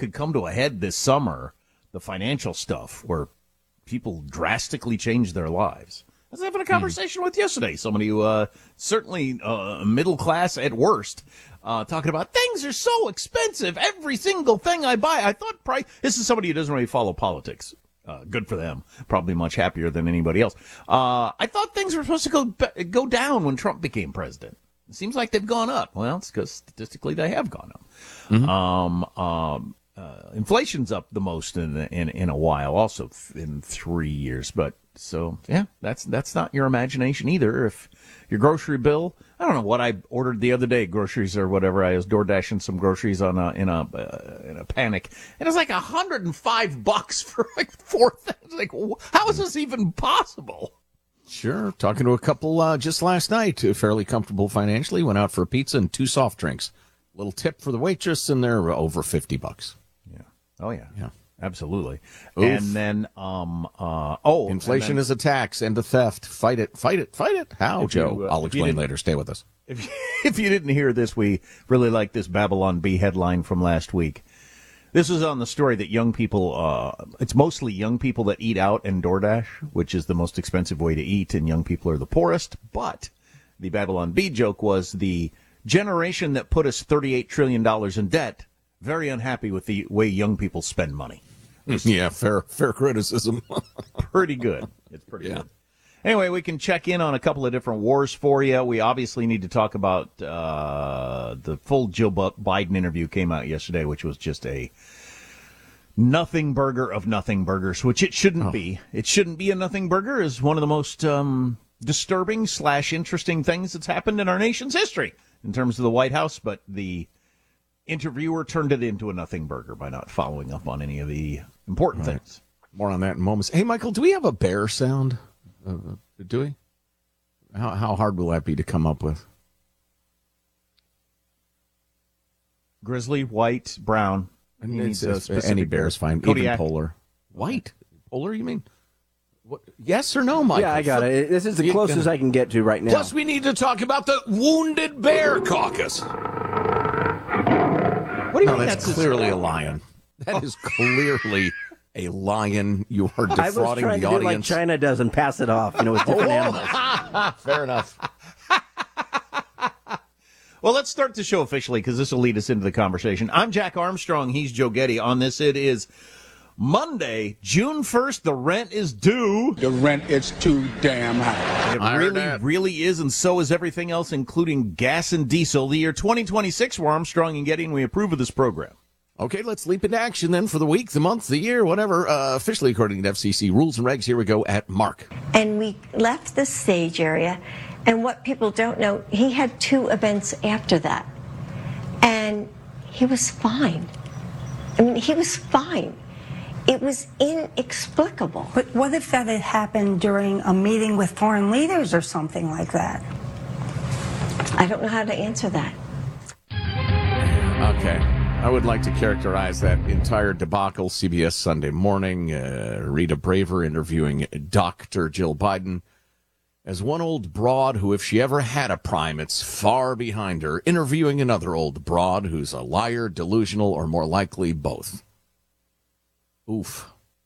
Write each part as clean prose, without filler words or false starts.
could come to a head this summer, the financial stuff, where people drastically change their lives. I was having a conversation with yesterday, somebody who certainly middle class at worst, talking about things are so expensive. Every single thing I buy, I thought this is somebody who doesn't really follow politics. Good for them. Probably much happier than anybody else. I thought things were supposed to go down when Trump became president. It seems like they've gone up. Well, it's because statistically they have gone up. Inflation's up the most in a while, also in 3 years. But so yeah, that's not your imagination either. If your grocery bill, I don't know what I ordered the other day, groceries or whatever. I was door dashing some groceries in a panic, and it was like $105 for like 4 things. Like, how is this even possible? Sure. Talking to a couple just last night, fairly comfortable financially. Went out for a pizza and 2 soft drinks. Little tip for the waitress, and they're over $50. Yeah. Oh yeah. Yeah. Absolutely. Oof. And then, inflation is a tax and a theft. Fight it, fight it, fight it. How, Joe? I'll explain later. Stay with us. If you didn't hear this, we really like this Babylon Bee headline from last week. This was on the story that young people, it's mostly young people that eat out and DoorDash, which is the most expensive way to eat, and young people are the poorest. But the Babylon Bee joke was the generation that put us $38 trillion in debt, very unhappy with the way young people spend money. Yeah, fair criticism. Pretty good. It's pretty good. Anyway, we can check in on a couple of different wars for you. We obviously need to talk about the full Joe Biden interview came out yesterday, which was just a nothing burger of nothing burgers, which it shouldn't be. It shouldn't be a nothing burger. Is one of the most disturbing / interesting things that's happened in our nation's history in terms of the White House, but the interviewer turned it into a nothing burger by not following up on any of the important things. More on that in moments. Hey, Michael, do we have a bear sound? Do we? How hard will that be to come up with? Grizzly, white, brown. Any bear is fine. Kodiak. Even polar. White? Polar, you mean? What? Yes or no, Michael? Yeah, I got it. This is the closest I can get to right now. Plus, we need to talk about the Wounded Bear Caucus. What do you mean? That's clearly a lion. That is clearly a lion. You are defrauding I was trying the to audience. do like China does and pass it off, with different animals. Fair enough. Well, let's start the show officially because this will lead us into the conversation. I'm Jack Armstrong. He's Joe Getty. On this, it is Monday, June 1st. The rent is due. The rent is too damn high. It really is, and so is everything else, including gas and diesel. The year 2026, we're Armstrong and Getty, and we approve of this program. Okay, let's leap into action then for the week, the month, the year, whatever. Officially, according to FCC rules and regs, here we go at Mark. And we left the stage area, and what people don't know, he had 2 events after that. And he was fine. I mean, he was fine. It was inexplicable. But what if that had happened during a meeting with foreign leaders or something like that? I don't know how to answer that. Okay. I would like to characterize that entire debacle, CBS Sunday Morning, Rita Braver interviewing Dr. Jill Biden, as one old broad who, if she ever had a prime, it's far behind her, interviewing another old broad who's a liar, delusional, or more likely both. Oof.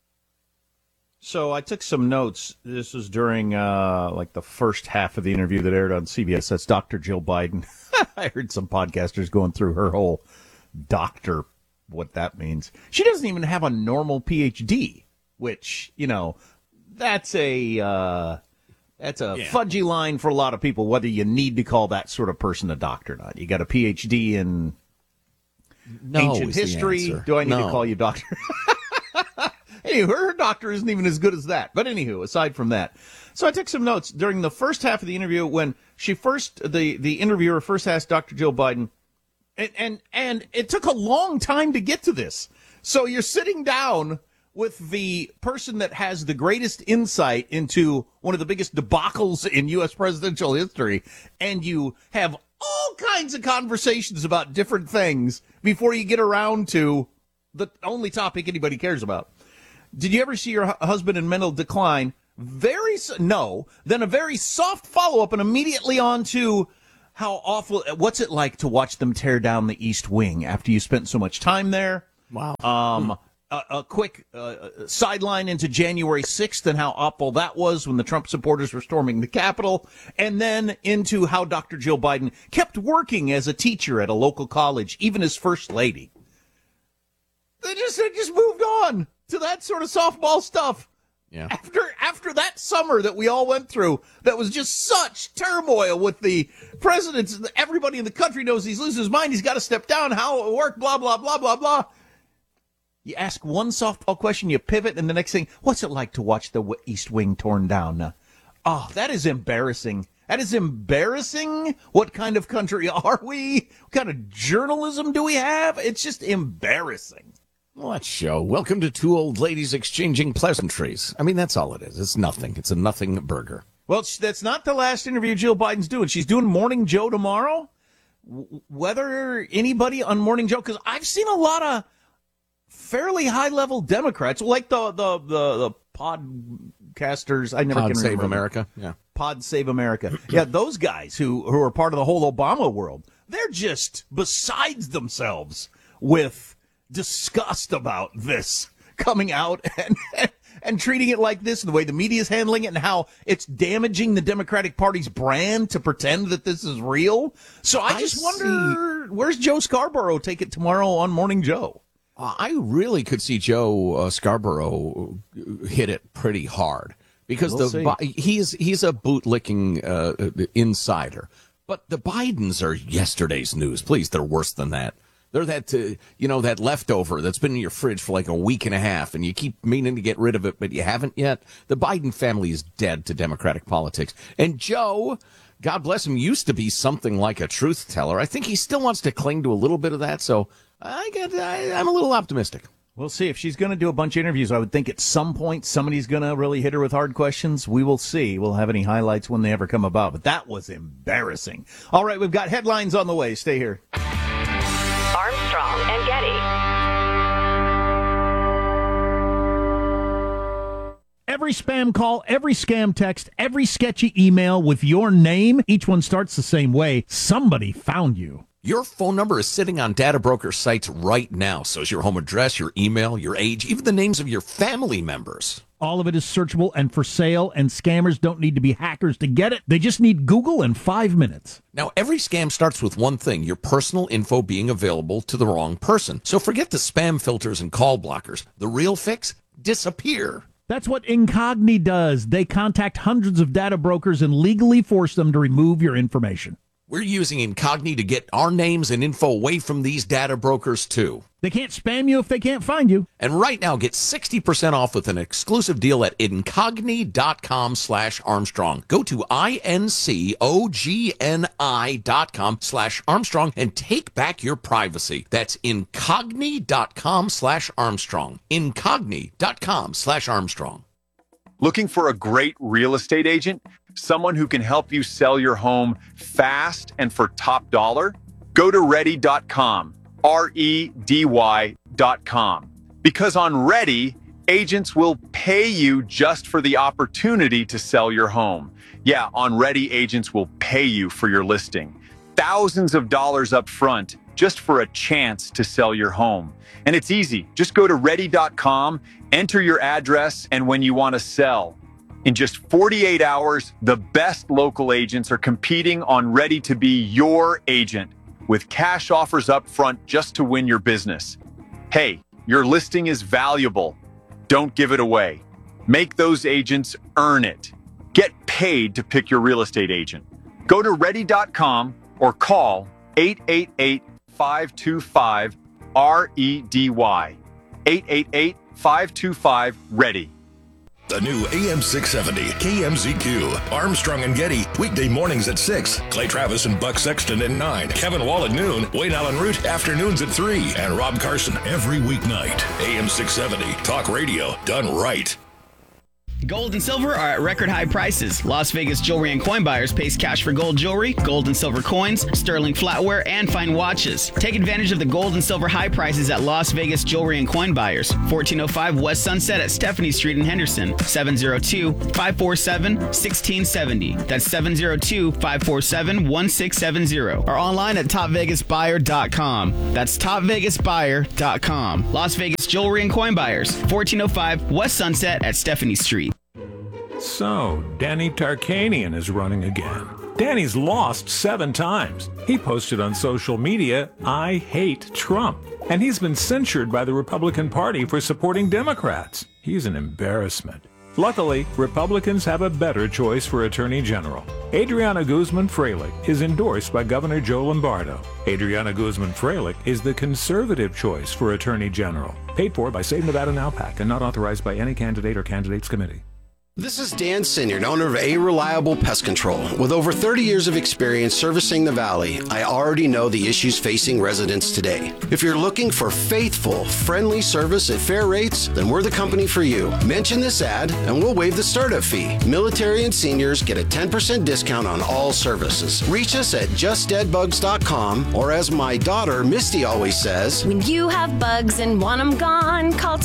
So I took some notes. This was during the first half of the interview that aired on CBS. That's Dr. Jill Biden. I heard some podcasters going through her whole doctor, what that means. She doesn't even have a normal PhD, which, that's a fudgy line for a lot of people, whether you need to call that sort of person a doctor or not. You got a PhD in ancient history. Do I need to call you doctor? Anywho, her doctor isn't even as good as that. But anywho, aside from that. So I took some notes during the first half of the interview when the interviewer first asked Dr. Jill Biden, and it took a long time to get to this. So you're sitting down with the person that has the greatest insight into one of the biggest debacles in U.S. presidential history, and you have all kinds of conversations about different things before you get around to the only topic anybody cares about. Did you ever see your husband in mental decline? No. Then a very soft follow-up and immediately on to what's it like to watch them tear down the East Wing after you spent so much time there? Wow. A quick sideline into January 6th and how awful that was when the Trump supporters were storming the Capitol, and then into how Dr. Jill Biden kept working as a teacher at a local college, even as First Lady. They just moved on to that sort of softball stuff. Yeah. After that summer that we all went through, that was just such turmoil with the presidents. Everybody in the country knows he's losing his mind. He's got to step down. How it will work, blah, blah, blah, blah, blah. You ask one softball question, you pivot, and the next thing, what's it like to watch the East Wing torn down? Oh, that is embarrassing. That is embarrassing. What kind of country are we? What kind of journalism do we have? It's just embarrassing. What show? Welcome to two old ladies exchanging pleasantries. I mean, that's all it is. It's nothing. It's a nothing burger. Well, that's not the last interview Jill Biden's doing. She's doing Morning Joe tomorrow. Whether anybody on Morning Joe, because I've seen a lot of fairly high-level Democrats, like the podcasters. I never Pod can Save remember. America. Yeah. Pod Save America. Yeah, those guys who are part of the whole Obama world, they're just besides themselves with disgust about this coming out and treating it like this, and the way the media is handling it, and how it's damaging the Democratic Party's brand to pretend that this is real. So I just wonder, where's Joe Scarborough take it tomorrow on Morning Joe? I really could see Joe Scarborough hit it pretty hard because he's a bootlicking insider. But the Bidens are yesterday's news. Please, they're worse than that. They're that, that leftover that's been in your fridge for like a week and a half, and you keep meaning to get rid of it, but you haven't yet. The Biden family is dead to Democratic politics. And Joe, God bless him, used to be something like a truth teller. I think he still wants to cling to a little bit of that, so I'm a little optimistic. We'll see. If she's going to do a bunch of interviews, I would think at some point somebody's going to really hit her with hard questions. We will see. We'll have any highlights when they ever come about. But that was embarrassing. All right, we've got headlines on the way. Stay here. Armstrong and Getty. Every spam call, every scam text, every sketchy email with your name, each one starts the same way. Somebody found you. Your phone number is sitting on data broker sites right now. So is your home address, your email, your age, even the names of your family members. All of it is searchable and for sale, and scammers don't need to be hackers to get it. They just need Google in 5 minutes. Now, every scam starts with one thing, your personal info being available to the wrong person. So forget the spam filters and call blockers. The real fix? Disappear. That's what Incogni does. They contact hundreds of data brokers and legally force them to remove your information. We're using Incogni to get our names and info away from these data brokers, too. They can't spam you if they can't find you. And right now, get 60% off with an exclusive deal at Incogni.com/Armstrong. Go to INCOGNI.com/Armstrong and take back your privacy. That's Incogni.com/Armstrong. Incogni.com/Armstrong. Looking for a great real estate agent? Someone who can help you sell your home fast and for top dollar? Go to Ready.com, REDY.com. Because on Ready, agents will pay you just for the opportunity to sell your home. Yeah, on Ready, agents will pay you for your listing. Thousands of dollars up front just for a chance to sell your home. And it's easy. Just go to Ready.com, enter your address, and when you want to sell. In just 48 hours, the best local agents are competing on Ready to be your agent with cash offers up front just to win your business. Hey, your listing is valuable. Don't give it away. Make those agents earn it. Get paid to pick your real estate agent. Go to Ready.com or call 888-525-REDY. 888-525-READY. The new AM 670 KMZQ. Armstrong and Getty. Weekday mornings at 6. Clay Travis and Buck Sexton at 9. Kevin Wall at noon. Wayne Allen Root afternoons at 3. And Rob Carson every weeknight. AM 670. Talk radio done right. Gold and silver are at record high prices. Las Vegas Jewelry and Coin Buyers pays cash for gold jewelry, gold and silver coins, sterling flatware, and fine watches. Take advantage of the gold and silver high prices at Las Vegas Jewelry and Coin Buyers. 1405 West Sunset at Stephanie Street in Henderson. 702-547-1670. That's 702-547-1670. Or online at topvegasbuyer.com. That's topvegasbuyer.com. Las Vegas Jewelry and Coin Buyers. 1405 West Sunset at Stephanie Street. So, Danny Tarkanian is running again. Danny's lost 7 times. He posted on social media, "I hate Trump." And he's been censured by the Republican Party for supporting Democrats. He's an embarrassment. Luckily, Republicans have a better choice for Attorney General. Adriana Guzman-Freilich is endorsed by Governor Joe Lombardo. Adriana Guzman-Freilich is the conservative choice for Attorney General. Paid for by Save Nevada Now PAC and not authorized by any candidate or candidates committee. This is Dan Sinyard, owner of A Reliable Pest Control. With over 30 years of experience servicing the Valley, I already know the issues facing residents today. If you're looking for faithful, friendly service at fair rates, then we're the company for you. Mention this ad and we'll waive the startup fee. Military and seniors get a 10% discount on all services. Reach us at justdeadbugs.com, or as my daughter Misty always says, when you have bugs and want them gone, call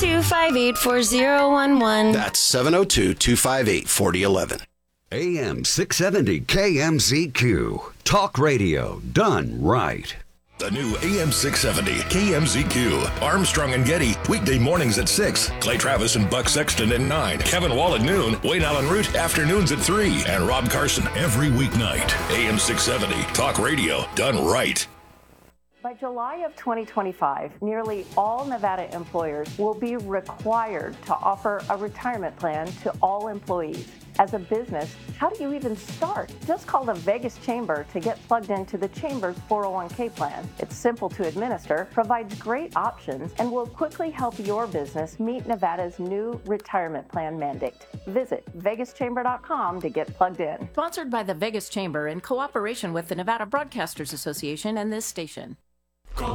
258-4011. That's 702-258-4011. AM 670 KMZQ. Talk radio done right. The new AM 670 KMZQ. Armstrong and Getty. Weekday mornings at 6. Clay Travis and Buck Sexton at 9. Kevin Wall at noon. Wayne Allen Root afternoons at 3. And Rob Carson every weeknight. AM 670. Talk radio done right. By July of 2025, nearly all Nevada employers will be required to offer a retirement plan to all employees. As a business, how do you even start? Just call the Vegas Chamber to get plugged into the Chamber's 401k plan. It's simple to administer, provides great options, and will quickly help your business meet Nevada's new retirement plan mandate. Visit vegaschamber.com to get plugged in. Sponsored by the Vegas Chamber in cooperation with the Nevada Broadcasters Association and this station. Call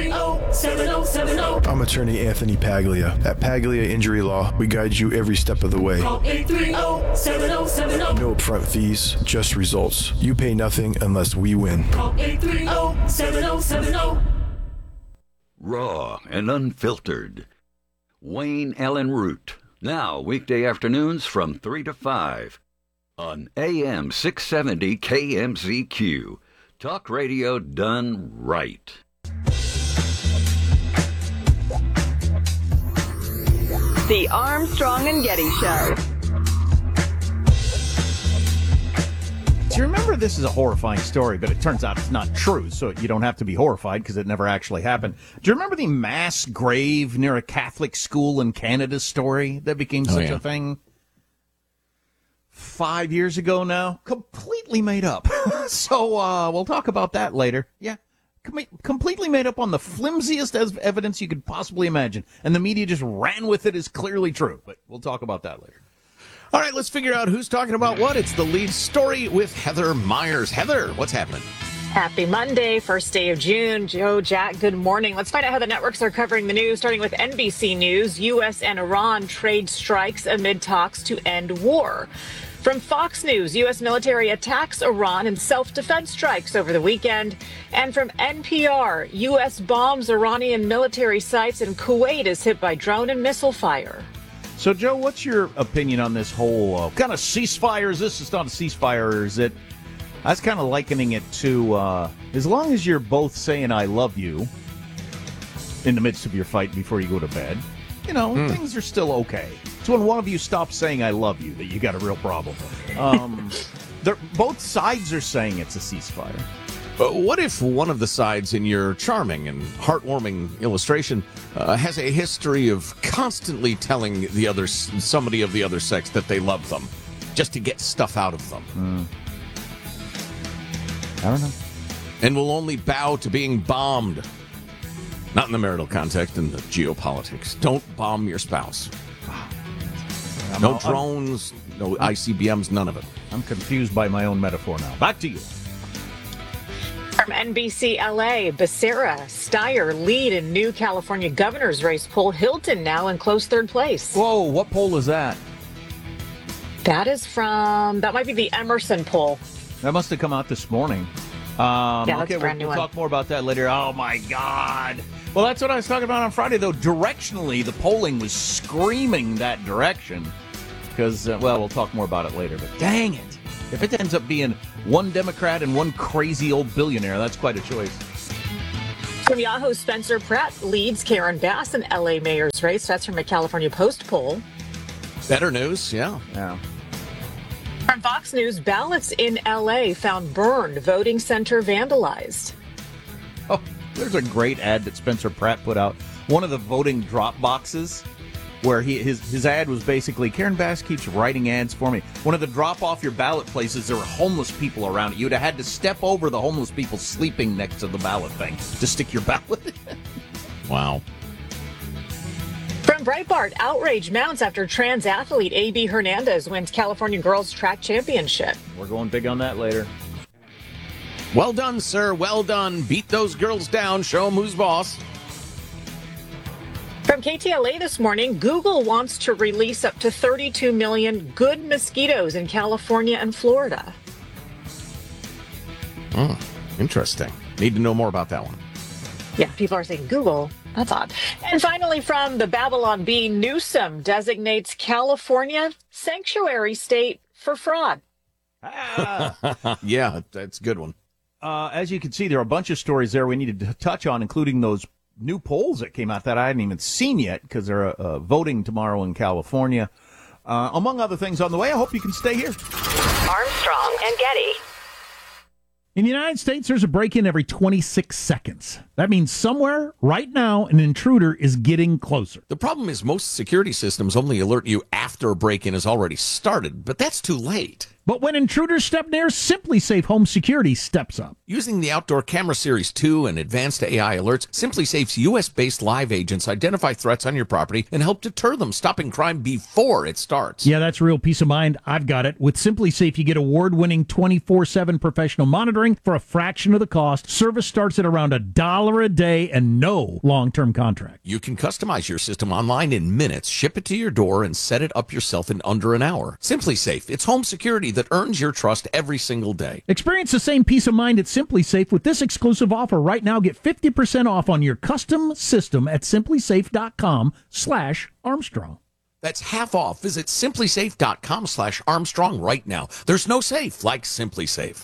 830-7070. I'm attorney Anthony Paglia. At Paglia Injury Law, we guide you every step of the way. Call 830-7070. No upfront fees, just results. You pay nothing unless we win. Call 830-7070. Raw and unfiltered. Wayne Allen Root. Now, weekday afternoons from 3 to 5 on AM 670 KMZQ. Talk radio done right. The Armstrong and Getty Show. Do you remember, this is a horrifying story, but it turns out it's not true, so you don't have to be horrified because it never actually happened. Do you remember the mass grave near a Catholic school in Canada story that became such a thing? 5 years ago now. Completely made up. So we'll talk about that later. Yeah. Completely made up on the flimsiest evidence you could possibly imagine. And the media just ran with it as clearly true. But we'll talk about that later. All right, let's figure out who's talking about what. It's the lead story with Heather Myers. Heather, what's happening? Happy Monday, first day of June. Joe, Jack, good morning. Let's find out how the networks are covering the news, starting with NBC News. U.S. and Iran trade strikes amid talks to end war. From Fox News, U.S. military attacks Iran in self-defense strikes over the weekend. And from NPR, U.S. bombs Iranian military sites in Kuwait is hit by drone and missile fire. So, Joe, what's your opinion on this whole kind of ceasefire? Is this just not a ceasefire, or is it? I was kind of likening it to as long as you're both saying I love you in the midst of your fight before you go to bed, you know, things are still okay. It's when one of you stops saying I love you that you got a real problem. Both sides are saying it's a ceasefire. But what if one of the sides in your charming and heartwarming illustration has a history of constantly telling somebody of the other sex that they love them, just to get stuff out of them? I don't know. And will only bow to being bombed. Not in the marital context, in the geopolitics. Don't bomb your spouse. No drones, no ICBMs, none of it. I'm confused by my own metaphor now. Back to you. From NBC LA, Becerra, Steyer lead in new California governor's race poll. Hilton now in close third place. Whoa, what poll is that? That might be the Emerson poll. That must have come out this morning. That's okay, a brand new we'll one. talk more about that later. Oh, my God. Well, that's what I was talking about on Friday, though. Directionally, the polling was screaming that direction. Because, we'll talk more about it later. But dang it. If it ends up being one Democrat and one crazy old billionaire, that's quite a choice. From Yahoo's Spencer Pratt leads Karen Bass in L.A. mayor's race. That's from a California Post poll. Better news, yeah. From Fox News, ballots in L.A. found burned, voting center vandalized. Oh, there's a great ad that Spencer Pratt put out. One of the voting drop boxes where his ad was basically, Karen Bass keeps writing ads for me. One of the drop off your ballot places, there were homeless people around it. You'd have had to step over the homeless people sleeping next to the ballot thing to stick your ballot in. Wow. From Breitbart, outrage mounts after trans athlete A.B. Hernandez wins California Girls Track Championship. We're going big on that later. Well done, sir. Well done. Beat those girls down. Show them who's boss. From KTLA this morning, Google wants to release up to 32 million good mosquitoes in California and Florida. Interesting. Need to know more about that one. Yeah, people are saying Google. That's odd. And finally, from the Babylon Bee, Newsom designates California sanctuary state for fraud. Yeah, that's a good one. As you can see, there are a bunch of stories there we needed to touch on, including those new polls that came out that I hadn't even seen yet because they're voting tomorrow in California. Among other things on the way, I hope you can stay here. Armstrong and Getty. In the United States, there's a break-in every 26 seconds. That means somewhere, right now, an intruder is getting closer. The problem is most security systems only alert you after a break-in has already started, but that's too late. But when intruders step near, SimpliSafe Home Security steps up. Using the Outdoor Camera Series 2 and advanced AI alerts, SimpliSafe's U.S.-based live agents identify threats on your property and help deter them, stopping crime before it starts. Yeah, that's real peace of mind. I've got it. With SimpliSafe, you get award-winning 24/7 professional monitoring for a fraction of the cost. Service starts at around $1 a day and no long-term contract. You can customize your system online in minutes, ship it to your door, and set it up yourself in under an hour. SimpliSafe, it's home security that earns your trust every single day. Experience the same peace of mind at SimpliSafe with this exclusive offer right now. Get 50% off on your custom system at simplisafe.com/Armstrong. That's half off. Visit simplisafe.com/Armstrong right now. There's no safe like SimpliSafe.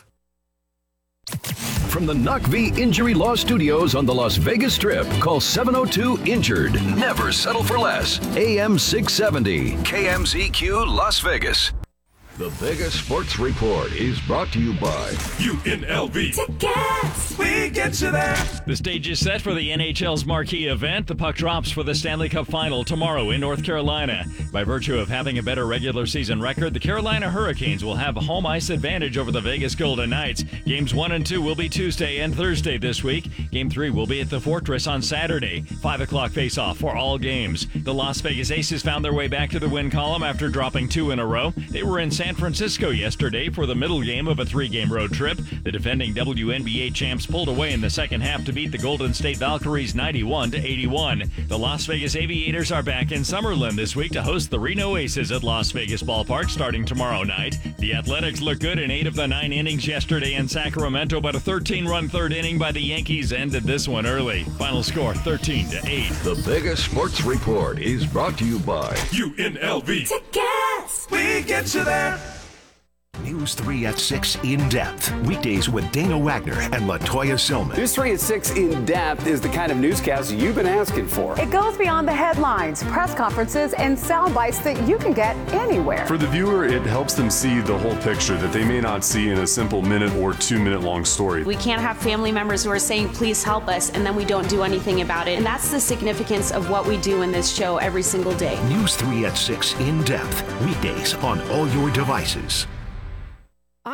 From the Knock V Injury Law Studios on the Las Vegas Strip, call 702-INJURED. Never settle for less. AM 670, KMZQ Las Vegas. The Vegas Sports Report is brought to you by UNLV. Tickets! We get you there. The stage is set for the NHL's marquee event. The puck drops for the Stanley Cup Final tomorrow in North Carolina. By virtue of having a better regular season record, the Carolina Hurricanes will have a home ice advantage over the Vegas Golden Knights. Games 1 and 2 will be Tuesday and Thursday this week. Game 3 will be at the Fortress on Saturday. 5 o'clock face-off for all games. The Las Vegas Aces found their way back to the win column after dropping 2 in a row. They were in San Francisco yesterday for the middle game of a 3-game road trip. The defending WNBA champs pulled away in the second half to beat the Golden State Valkyries 91-81. The Las Vegas Aviators are back in Summerlin this week to host the Reno Aces at Las Vegas Ballpark starting tomorrow night. The Athletics looked good in 8 of the 9 innings yesterday in Sacramento, but a 13-run third inning by the Yankees ended this one early. Final score 13-8. The Vegas Sports Report is brought to you by UNLV. Tickets! We get you there. News 3 at 6 In Depth. Weekdays with Dana Wagner and LaToya Silman. News 3 at 6 In Depth is the kind of newscast you've been asking for. It goes beyond the headlines, press conferences, and sound bites that you can get anywhere. For the viewer, it helps them see the whole picture that they may not see in a simple minute or 2-minute long story. We can't have family members who are saying, please help us, and then we don't do anything about it. And that's the significance of what we do in this show every single day. News 3 at 6 In Depth. Weekdays on all your devices.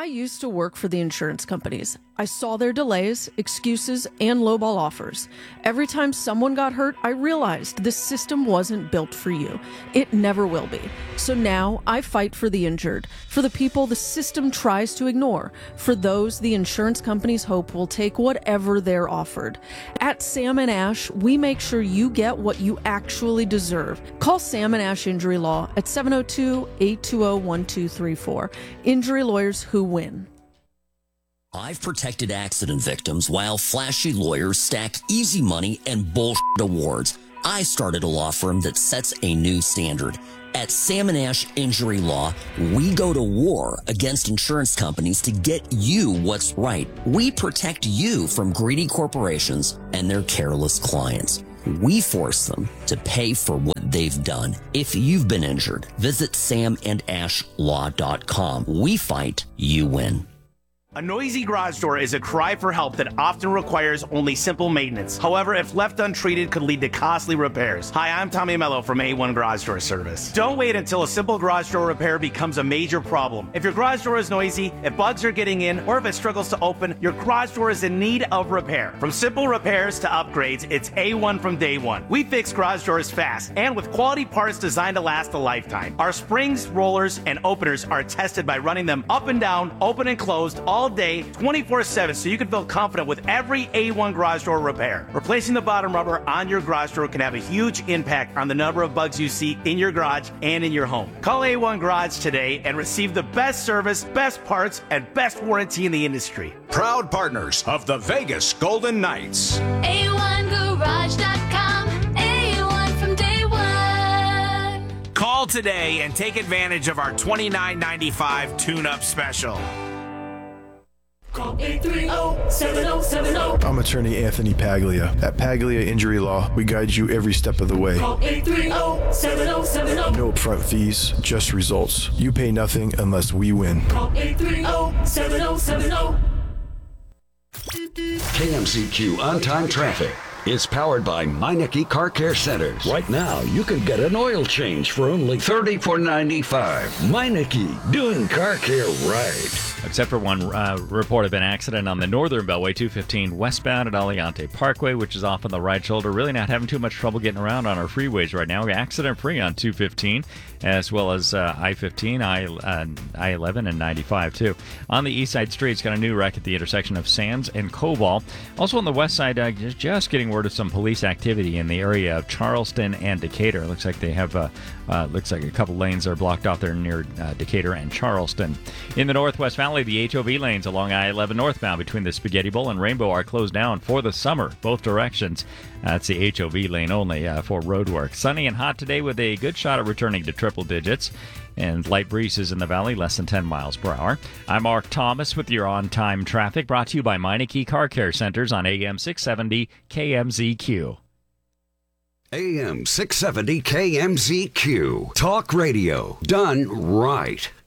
I used to work for the insurance companies. I saw their delays, excuses, and lowball offers. Every time someone got hurt, I realized this system wasn't built for you. It never will be. So now I fight for the injured, for the people the system tries to ignore, for those the insurance companies hope will take whatever they're offered. At Sam & Ash, we make sure you get what you actually deserve. Call Sam & Ash Injury Law at 702-820-1234. Injury lawyers who win. I've protected accident victims while flashy lawyers stack easy money and bullshit awards. I started a law firm that sets a new standard. At Sam & Ash Injury Law, we go to war against insurance companies to get you what's right. We protect you from greedy corporations and their careless clients. We force them to pay for what they've done. If you've been injured, visit samandashlaw.com. We fight, you win. A noisy garage door is a cry for help that often requires only simple maintenance. However, if left untreated, could lead to costly repairs. Hi, I'm Tommy Mello from A1 Garage Door Service. Don't wait until a simple garage door repair becomes a major problem. If your garage door is noisy, if bugs are getting in, or if it struggles to open, your garage door is in need of repair. From simple repairs to upgrades, it's A1 from day one. We fix garage doors fast and with quality parts designed to last a lifetime. Our springs, rollers, and openers are tested by running them up and down, open and closed, all day, 24/7, so you can feel confident with every A1 garage door repair. Replacing the bottom rubber on your garage door can have a huge impact on the number of bugs you see in your garage and in your home. Call A1 Garage today and receive the best service, best parts, and best warranty in the industry. Proud partners of the Vegas Golden Knights. A1Garage.com. A1 from day one. Call today and take advantage of our $29.95 tune-up special. Call 830-7070. I'm attorney Anthony Paglia. At Paglia Injury Law, we guide you every step of the way. Call 830-7070. No upfront fees, just results. You pay nothing unless we win. Call 830-7070. KMZQ On-Time Traffic is powered by Meineke Car Care Centers. Right now, you can get an oil change for only $34.95. Meineke, doing car care right. Except for one report of an accident on the northern Beltway 215 westbound at Aliante Parkway, which is off on the right shoulder. Really not having too much trouble getting around on our freeways right now. We're accident-free on 215, as well as I-15, I-11, and 95, too. On the east side streets, got a new wreck at the intersection of Sands and Cobalt. Also on the west side, just getting word of some police activity in the area of Charleston and Decatur. Looks like they have looks like a couple lanes are blocked off there near Decatur and Charleston. In the Northwest Valley, the HOV lanes along I-11 northbound between the Spaghetti Bowl and Rainbow are closed down for the summer, both directions. That's the HOV lane only for road work. Sunny and hot today with a good shot at returning to triple digits. And light breezes in the valley, less than 10 miles per hour. I'm Mark Thomas with your on-time traffic, brought to you by Meineke Car Care Centers on AM 670 KMZQ. AM 670 KMZQ. Talk radio done right.